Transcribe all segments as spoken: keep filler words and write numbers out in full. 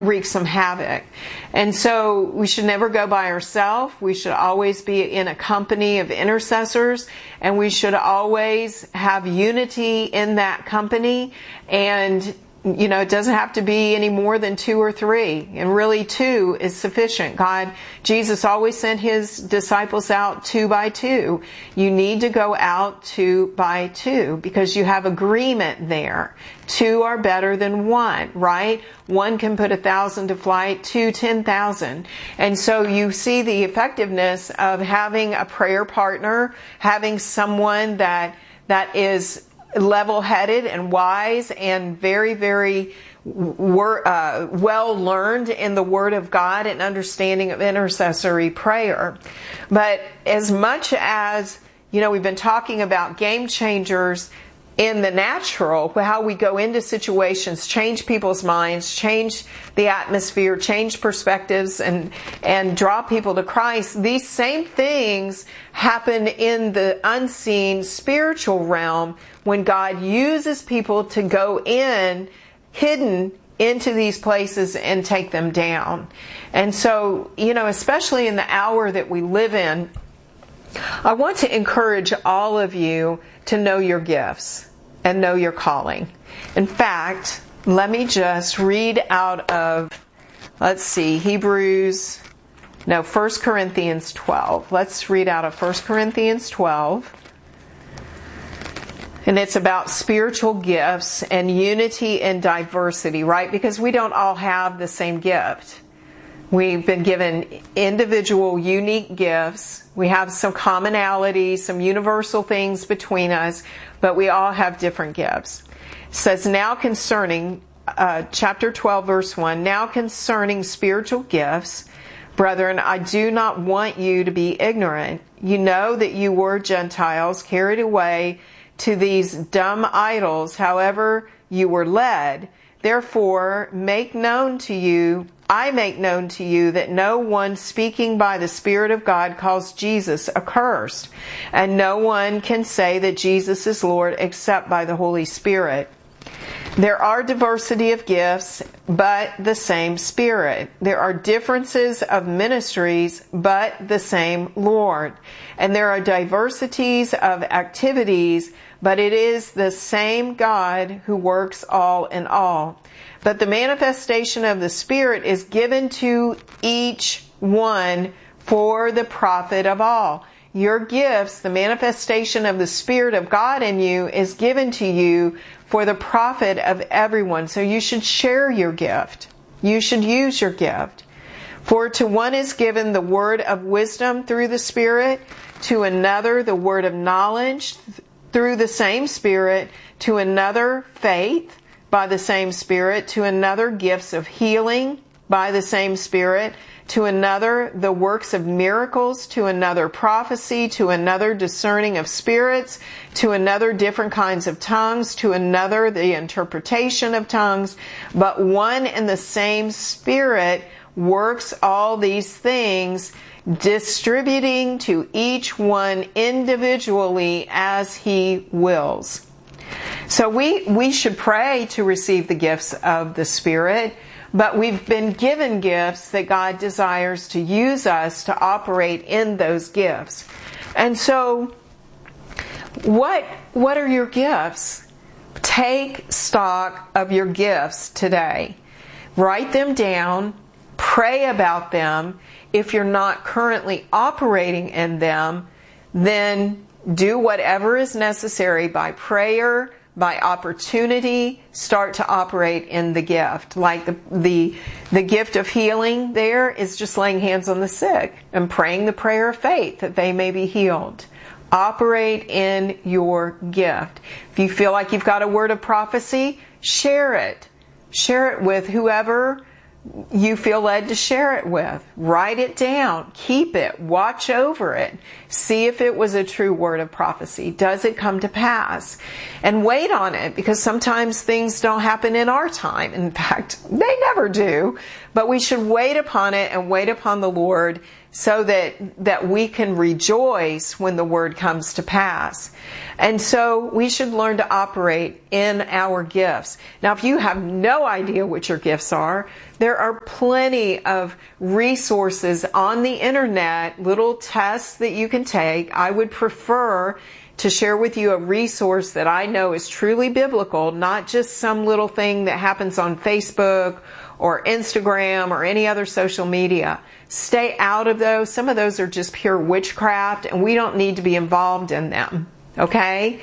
wreak some havoc. And so we should never go by ourselves. We should always be in a company of intercessors, and we should always have unity in that company. And you know, it doesn't have to be any more than two or three. And really two is sufficient. God, Jesus always sent His disciples out two by two. You need to go out two by two because you have agreement there. Two are better than one, right? One can put a thousand to flight, two, ten thousand. And so you see the effectiveness of having a prayer partner, having someone that that is level-headed and wise and very, very wor- uh, well learned in the Word of God and understanding of intercessory prayer. But as much as, you know, we've been talking about game changers in the natural, how we go into situations, change people's minds, change the atmosphere, change perspectives, and and draw people to Christ. These same things happen in the unseen spiritual realm when God uses people to go in, hidden into these places and take them down. And so, you know, especially in the hour that we live in, I want to encourage all of you to know your gifts and know your calling. In fact, let me just read out of, let's see, Hebrews, no, First Corinthians twelve. Let's read out of First Corinthians twelve. And it's about spiritual gifts and unity and diversity, right? Because we don't all have the same gift. We've been given individual, unique gifts. We have some commonality, some universal things between us, but we all have different gifts. It says, now concerning, uh, chapter twelve, verse one, now concerning spiritual gifts, brethren, I do not want you to be ignorant. You know that you were Gentiles carried away to these dumb idols, however you were led. Therefore, make known to you, I make known to you that no one speaking by the Spirit of God calls Jesus accursed, and no one can say that Jesus is Lord except by the Holy Spirit. There are diversity of gifts, but the same Spirit. There are differences of ministries, but the same Lord. And there are diversities of activities, but it is the same God who works all in all. But the manifestation of the Spirit is given to each one for the profit of all. Your gifts, the manifestation of the Spirit of God in you, is given to you for the profit of everyone. So you should share your gift. You should use your gift. For to one is given the word of wisdom through the Spirit, to another the word of knowledge through the same Spirit, to another faith by the same Spirit, to another gifts of healing by the same Spirit, to another the works of miracles, to another prophecy, to another discerning of spirits, to another different kinds of tongues, to another the interpretation of tongues. But one and the same Spirit works all these things, distributing to each one individually as He wills. So we, we should pray to receive the gifts of the Spirit, but we've been given gifts that God desires to use us to operate in those gifts. And so, what, what are your gifts? Take stock of your gifts today. Write them down. Pray about them. If you're not currently operating in them, then do whatever is necessary by prayer, by opportunity, start to operate in the gift. Like the, the, the gift of healing there is just laying hands on the sick and praying the prayer of faith that they may be healed. Operate in your gift. If you feel like you've got a word of prophecy, share it. Share it with whoever you feel led to share it with. Write it down. Keep it. Watch over it. See if it was a true word of prophecy. Does it come to pass? And wait on it, because sometimes things don't happen in our time. In fact, they never do. But we should wait upon it and wait upon the Lord so that, that we can rejoice when the word comes to pass. And so we should learn to operate in our gifts. Now, if you have no idea what your gifts are, there are plenty of resources on the internet, little tests that you can take. I would prefer to share with you a resource that I know is truly biblical, not just some little thing that happens on Facebook or Instagram or any other social media. Stay out of those. Some of those are just pure witchcraft, and we don't need to be involved in them. Okay?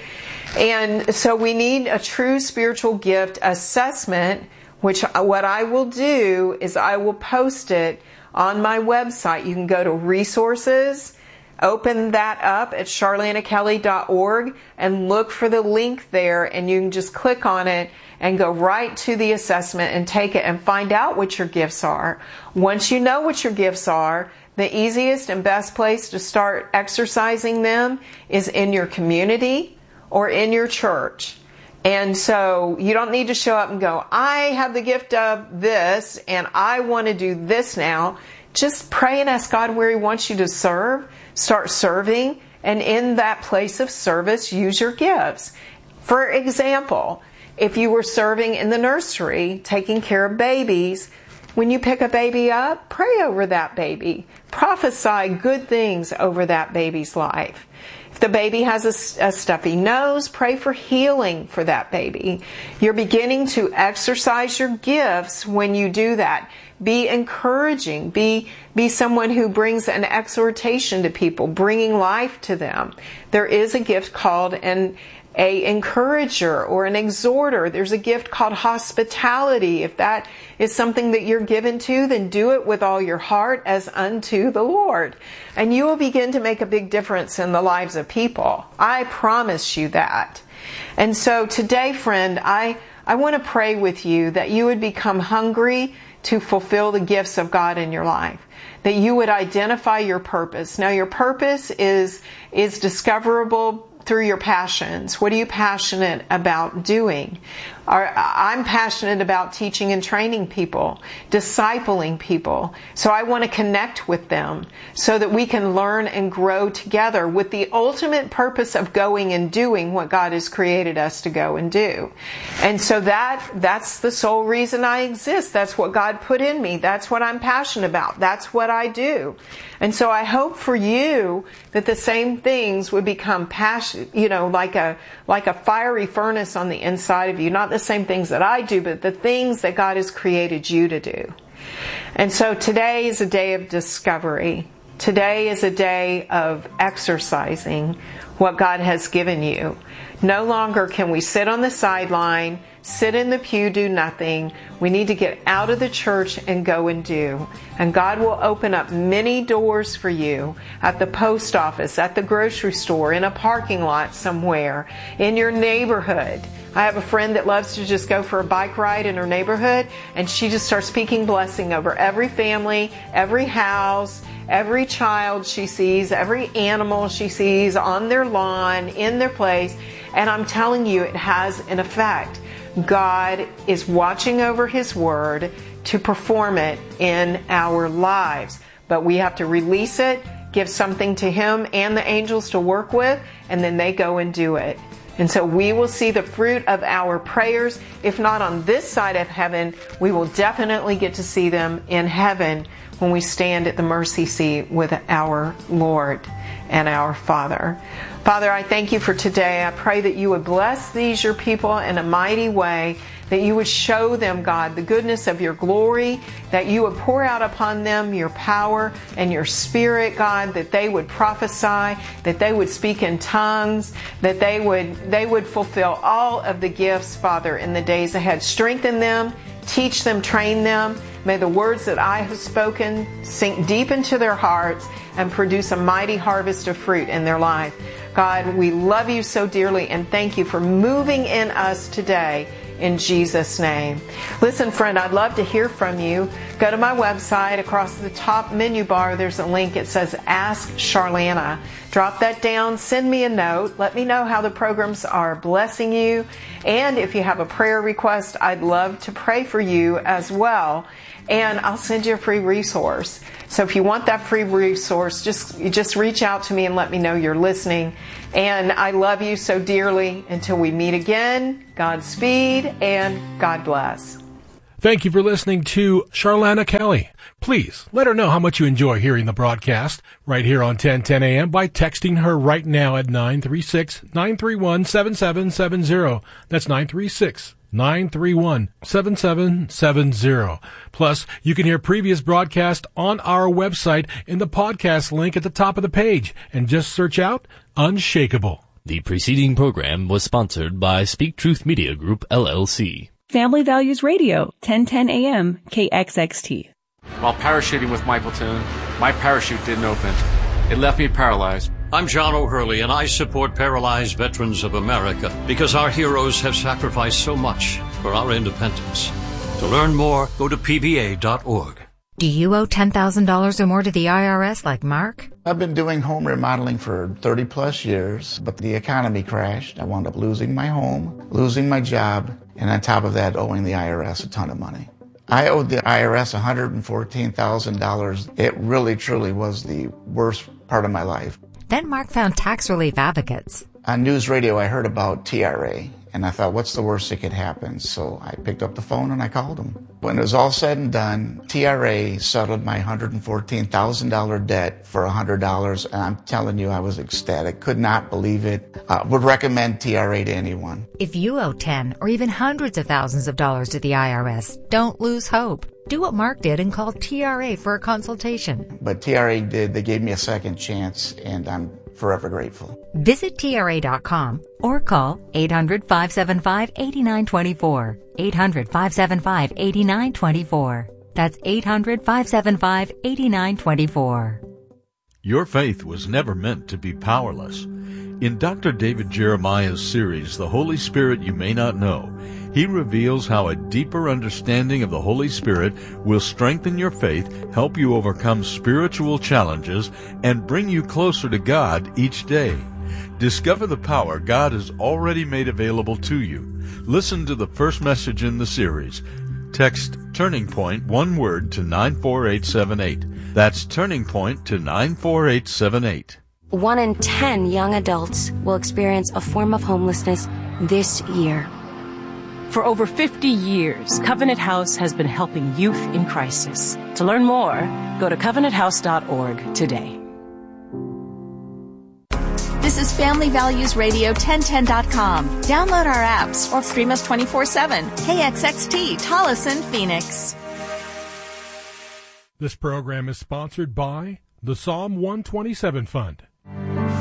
And so we need a true spiritual gift assessment, which what I will do is I will post it on my website. You can go to resources, open that up at charlana kelly dot org and look for the link there, and you can just click on it and go right to the assessment and take it and find out what your gifts are. Once you know what your gifts are, the easiest and best place to start exercising them is in your community or in your church. And so you don't need to show up and go, I have the gift of this and I want to do this now. Just pray and ask God where He wants you to serve. Start serving, and in that place of service, use your gifts. For example, if you were serving in the nursery, taking care of babies, when you pick a baby up, pray over that baby. Prophesy good things over that baby's life. If the baby has a, a stuffy nose, pray for healing for that baby. You're beginning to exercise your gifts when you do that. Be encouraging. Be, be someone who brings an exhortation to people, bringing life to them. There is a gift called an a encourager or an exhorter. There's a gift called hospitality. If that is something that you're given to, then do it with all your heart as unto the Lord. And you will begin to make a big difference in the lives of people. I promise you that. And so today, friend, I, I want to pray with you that you would become hungry to fulfill the gifts of God in your life. That you would identify your purpose. Now, your purpose is, is discoverable through your passions. What are you passionate about doing? I'm passionate about teaching and training people, discipling people. So I want to connect with them so that we can learn and grow together with the ultimate purpose of going and doing what God has created us to go and do. And so that that's the sole reason I exist. That's what God put in me. That's what I'm passionate about. That's what I do. And so I hope for you that the same things would become passion, you know, like a like a fiery furnace on the inside of you. Not the same things that I do, but the things that God has created you to do. And so today is a day of discovery. Today is a day of exercising what God has given you. No longer can we sit on the sideline, sit in the pew, do nothing. We need to get out of the church and go and do. And God will open up many doors for you at the post office, at the grocery store, in a parking lot somewhere, in your neighborhood. I have a friend that loves to just go for a bike ride in her neighborhood, and she just starts speaking blessing over every family, every house, every child she sees, every animal she sees on their lawn, in their place. And I'm telling you, it has an effect. God is watching over His Word to perform it in our lives. But we have to release it, give something to Him and the angels to work with, and then they go and do it. And so we will see the fruit of our prayers. If not on this side of heaven, we will definitely get to see them in heaven when we stand at the mercy seat with our Lord and our Father. Father, I thank you for today. I pray that you would bless these, your people, in a mighty way, that you would show them, God, the goodness of your glory, that you would pour out upon them your power and your spirit, God, that they would prophesy, that they would speak in tongues, that they would, they would fulfill all of the gifts, Father, in the days ahead. Strengthen them, teach them, train them. May the words that I have spoken sink deep into their hearts and produce a mighty harvest of fruit in their life. God, we love you so dearly and thank you for moving in us today. In Jesus' name. Listen, friend, I'd love to hear from you. Go to my website. Across the top menu bar, there's a link. It says Ask Charlana. Drop that down. Send me a note. Let me know how the programs are blessing you. And if you have a prayer request, I'd love to pray for you as well. and I'll send you a free resource. So if you want that free resource, just just reach out to me and let me know you're listening. And I love you so dearly. Until we meet again, Godspeed and God bless. Thank you for listening to Charlana Kelly. Please let her know how much you enjoy hearing the broadcast right here on ten ten A M by texting her right now at nine three six, nine three one, seven seven seven zero. That's nine three six, nine three one, seven seven seven zero. Plus, you can hear previous broadcasts on our website in the podcast link at the top of the page, and just search out Unshakable. The preceding program was sponsored by Speak Truth Media Group, L L C. Family Values Radio, ten ten A M, K X X T. While parachuting with Michael Toon, my parachute didn't open. It left me paralyzed. I'm John O'Hurley, and I support Paralyzed Veterans of America because our heroes have sacrificed so much for our independence. To learn more, go to P V A dot org. Do you owe ten thousand dollars or more to the I R S like Mark? I've been doing home remodeling for thirty plus years, but the economy crashed. I wound up losing my home, losing my job, and on top of that, owing the I R S a ton of money. I owed the I R S one hundred fourteen thousand dollars. It really, truly was the worst part of my life. Then Mark found tax relief advocates. On news radio, I heard about T R A, and I thought, what's the worst that could happen? So I picked up the phone and I called them. When it was all said and done, T R A settled my one hundred fourteen thousand dollars debt for one hundred dollars, and I'm telling you, I was ecstatic. Could not believe it. Uh, would recommend T R A to anyone. If you owe ten or even hundreds of thousands of dollars to the I R S, don't lose hope. Do what Mark did and call T R A for a consultation. But T R A did. They gave me a second chance, and I'm forever grateful. Visit T R A dot com or call eight hundred, five seven five, eight nine two four. eight hundred, five seven five, eight nine two four. That's eight hundred, five seven five, eight nine two four. Your faith was never meant to be powerless. In Doctor David Jeremiah's series, The Holy Spirit You May Not Know, he reveals how a deeper understanding of the Holy Spirit will strengthen your faith, help you overcome spiritual challenges, and bring you closer to God each day. Discover the power God has already made available to you. Listen to the first message in the series. Text Turning Point, one word, to nine four eight seven eight. That's Turning Point to nine four eight seven eight. One in ten young adults will experience a form of homelessness this year. For over fifty years, Covenant House has been helping youth in crisis. To learn more, go to covenant house dot org today. This is Family Values Radio ten ten dot com. Download our apps or stream us twenty-four seven. K X X T, Tolleson, Phoenix. This program is sponsored by the Psalm one twenty-seven Fund.